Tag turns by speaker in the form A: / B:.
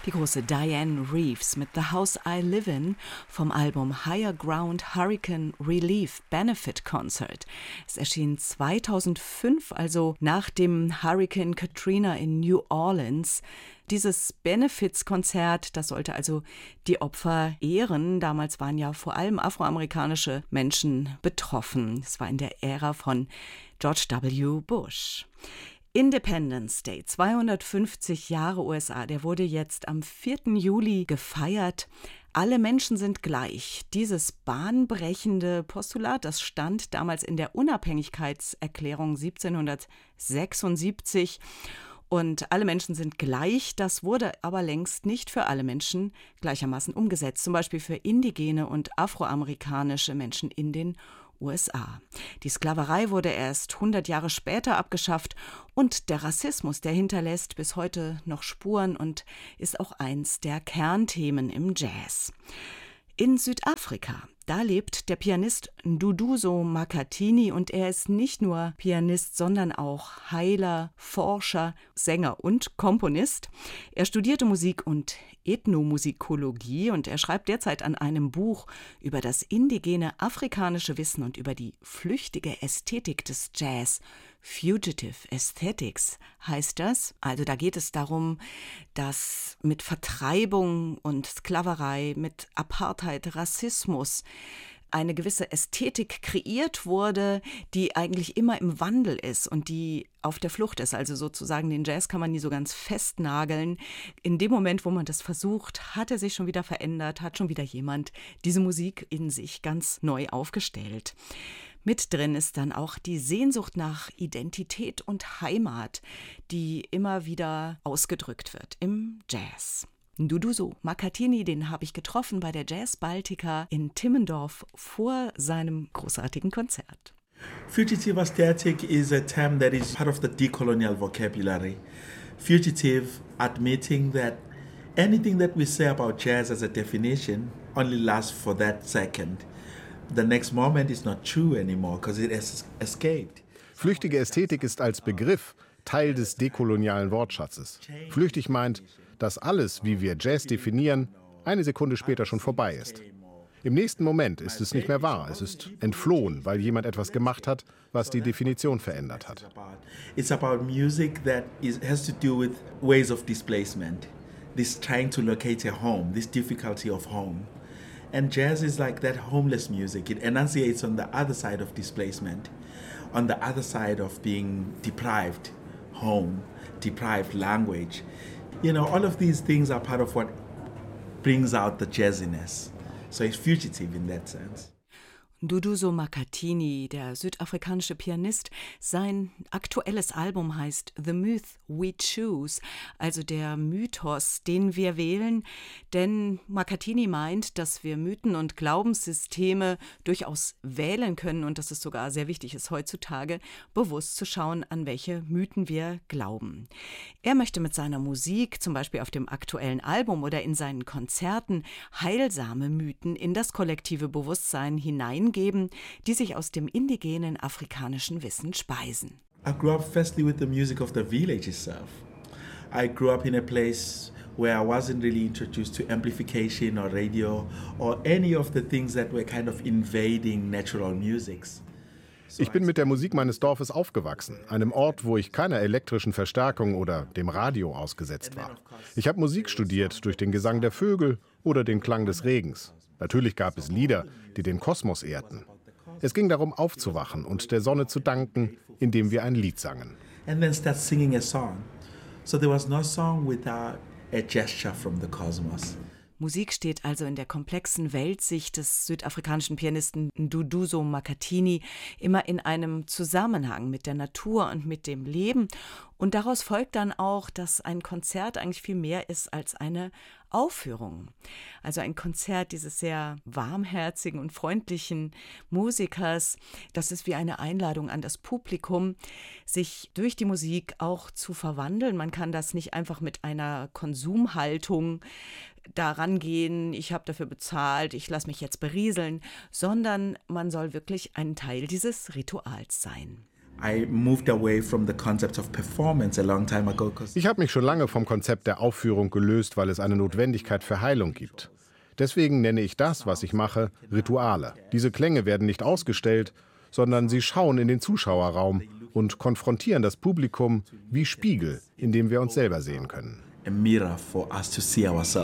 A: Die große Diane Reeves mit The House I Live In vom Album Higher Ground Hurricane Relief Benefit Concert. Es erschien 2005, also nach dem Hurricane Katrina in New Orleans. Dieses Benefits-Konzert, das sollte also die Opfer ehren. Damals waren ja vor allem afroamerikanische Menschen betroffen. Es war in der Ära von George W. Bush. Independence Day, 250 Jahre USA, der wurde jetzt am 4. Juli gefeiert. Alle Menschen sind gleich. Dieses bahnbrechende Postulat, das stand damals in der Unabhängigkeitserklärung 1776. Und alle Menschen sind gleich, das wurde aber längst nicht für alle Menschen gleichermaßen umgesetzt. Zum Beispiel für indigene und afroamerikanische Menschen in den USA. Die Sklaverei wurde erst 100 Jahre später abgeschafft und der Rassismus, der hinterlässt bis heute noch Spuren und ist auch eins der Kernthemen im Jazz. In Südafrika, da lebt der Pianist Duduzo Makhathini und er ist nicht nur Pianist, sondern auch Heiler, Forscher, Sänger und Komponist. Er studierte Musik und Ethnomusikologie und er schreibt derzeit an einem Buch über das indigene afrikanische Wissen und über die flüchtige Ästhetik des Jazz. Fugitive Aesthetics heißt das. Also da geht es darum, dass mit Vertreibung und Sklaverei, mit Apartheid, Rassismus eine gewisse Ästhetik kreiert wurde, die eigentlich immer im Wandel ist und die auf der Flucht ist. Also sozusagen den Jazz kann man nie so ganz festnageln. In dem Moment, wo man das versucht, hat er sich schon wieder verändert, hat schon wieder jemand diese Musik in sich ganz neu aufgestellt. Mit drin ist dann auch die Sehnsucht nach Identität und Heimat, die immer wieder ausgedrückt wird im Jazz. Duduzo Makhathini, den habe ich getroffen bei der Jazz Baltica in Timmendorf vor seinem großartigen Konzert.
B: Fugitive aesthetic is a term that is part of the decolonial vocabulary. Fugitive admitting that anything that we say about jazz as a definition only lasts for that second. The next moment is not true anymore because it has escaped.
C: Flüchtige Ästhetik ist als Begriff Teil des dekolonialen Wortschatzes. Flüchtig meint, dass alles, wie wir Jazz definieren, eine Sekunde später schon vorbei ist. Im nächsten Moment ist es nicht mehr wahr. Es ist entflohen, weil jemand etwas gemacht hat, was die Definition verändert hat.
B: It's about music that has to do with ways of displacement. This trying to locate a home, this difficulty of home. And jazz is like that homeless music. It enunciates on the other side of displacement, on the other side of being deprived home, deprived language. You know, all of these things are part of what brings out the jazziness. So it's fugitive in that sense.
A: Duduzo Makhathini, der südafrikanische Pianist, sein aktuelles Album heißt The Myth We Choose, also der Mythos, den wir wählen, denn Makhathini meint, dass wir Mythen und Glaubenssysteme durchaus wählen können und dass es sogar sehr wichtig ist, heutzutage bewusst zu schauen, an welche Mythen wir glauben. Er möchte mit seiner Musik, zum Beispiel auf dem aktuellen Album oder in seinen Konzerten, heilsame Mythen in das kollektive Bewusstsein hineingeben, die sich aus dem indigenen afrikanischen Wissen speisen.
B: I grew up firstly with the music of the village itself. I grew up in a place where I wasn't really introduced to amplification or radio or any of the things that were kind of invading natural musics.
C: Ich bin mit der Musik meines Dorfes aufgewachsen, einem Ort, wo ich keiner elektrischen Verstärkung oder dem Radio ausgesetzt war. Ich habe Musik studiert durch den Gesang der Vögel oder den Klang des Regens. Natürlich gab es Lieder, die den Kosmos ehrten. Es ging darum, aufzuwachen und der Sonne zu danken, indem wir ein Lied sangen.
B: And then start singing a song. So there was no song without a gesture from the cosmos.
A: Musik steht also in der komplexen Weltsicht des südafrikanischen Pianisten Duduzo Makhathini immer in einem Zusammenhang mit der Natur und mit dem Leben. Und daraus folgt dann auch, dass ein Konzert eigentlich viel mehr ist als eine Aufführung. Also ein Konzert dieses sehr warmherzigen und freundlichen Musikers, das ist wie eine Einladung an das Publikum, sich durch die Musik auch zu verwandeln. Man kann das nicht einfach mit einer Konsumhaltung daran gehen, ich habe dafür bezahlt, ich lasse mich jetzt berieseln, sondern man soll wirklich ein Teil dieses Rituals sein.
C: Ich habe mich schon lange vom Konzept der Aufführung gelöst, weil es eine Notwendigkeit für Heilung gibt. Deswegen nenne ich das, was ich mache, Rituale. Diese Klänge werden nicht ausgestellt, sondern sie schauen in den Zuschauerraum und konfrontieren das Publikum wie Spiegel, in dem wir uns selber sehen können.
B: A mirror for us to see ourselves.